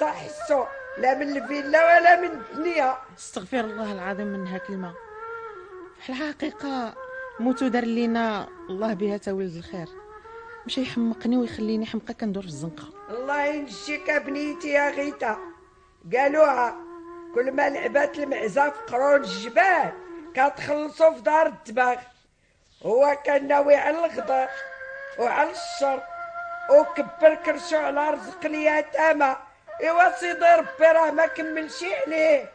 تحسو لا من الفيلا ولا من الدنيا. استغفر الله العظيم منها كلمة. في الحقيقة موتو دار لينا الله بها تا ولد الخير، مش يحمقني ويخليني حمقى كندور في الزنقة. الله ينجيك بنيتي يا غيتا، قالوها كل ما لعبات المعزة في قرون الجبال كتخلصوا في دار الدباغ. هو كان ناوي على الغدر وعلى الشر وكبر كرشو على رزق اليتامى. ايوا سيدي ربي راه ما كملش عليه.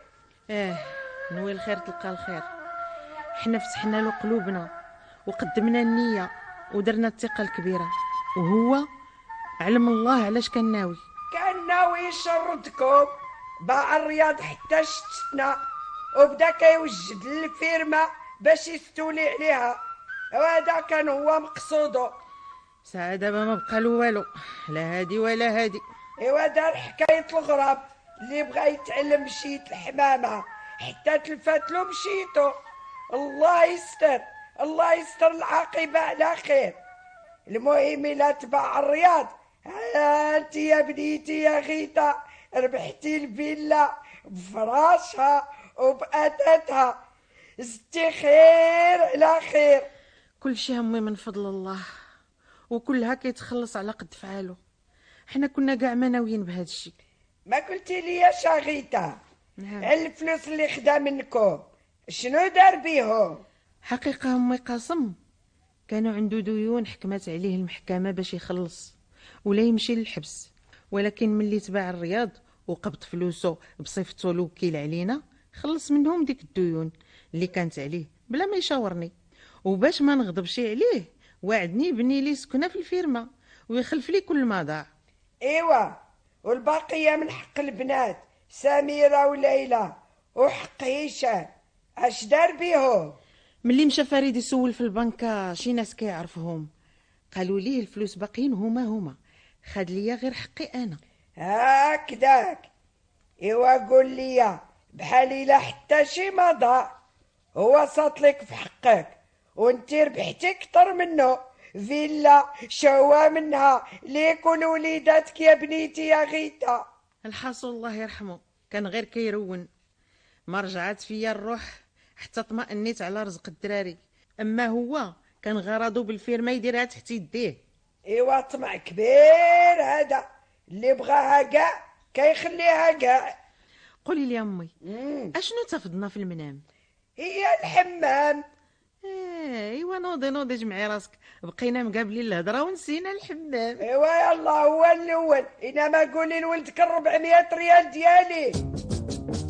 نوي الخير تلقى الخير. حنا فتحنا له قلوبنا وقدمنا النية ودرنا الثقة الكبيرة، وهو علم الله علاش كان ناوي. كان ناوي يشردكم، باع الرياض حتى شتنا وبدا كيوجد الفيرما باش يستولي عليها، وهذا كان هو مقصوده. ساعة دابا ما بقى له والو، لا هادي ولا هادي. ايوا دار حكاية الغراب اللي بغى يتعلم مشيت الحمامة حتى تلفات له مشيتو. الله يستر، الله يستر العاقبة على خير. المهم لا تباع الرياض، انت يا بنيتي يا غيتا ربحتي الفيلا بفراشها وبأتاتها، زدتي خير على خير. كل شي همي من فضل الله، وكلها كيتخلص على قد فعاله. حنا كنا كاع ما ناويين بهذا الشيء. ما قلتي ليش يا غيتا؟ نعم. على الفلوس اللي خدا منكم شنو دار بيهم؟ حقيقة همي قاسم كانوا عنده ديون حكمت عليه المحكمة باش يخلص ولا يمشي للحبس، ولكن ملي تباع الرياض وقبض فلوسه بصفته الوكيل علينا خلص منهم ديك الديون اللي كانت عليه بلا ما يشاورني. وباش ما نغضبش عليه وعدني يبني لي سكنة في الفيرما ويخلف لي كل ما ضاع. ايوا والباقية من حق البنات سميرة وليلى وحق هشام اش دار بيهم؟ ملي مشى فريد يسول في البنكة شي ناس كيعرفهم قالوا ليه الفلوس باقيين هما خاد ليا غير حقي انا. هكذاك. ايوا قول لي بحالي لا حتى شي ما ضاع، هو صاطلك في حقك وانتي ربحتي كتر منه. فيلا شوا منها ليك ولوليداتك يا بنيتي يا غيتا. الحاصل الله يرحمه كان غير كيرون، ما رجعت فيا الروح حتى طمأنيت على رزق الدراري. اما هو كان غرضه بالفيرما يديرها تحت يديه. ايوا طمع كبير هذا، اللي بغاها كاع كيخليها كاع. قولي لي امي اشنو تفضنا في المنام؟ هي الحمام. ايوا نوضي جمعي راسك، بقينا مقابلين الهضره ونسينا الحمام. ايوا يلا هو الاول، انما قولي لولدك 400 ريال ديالي.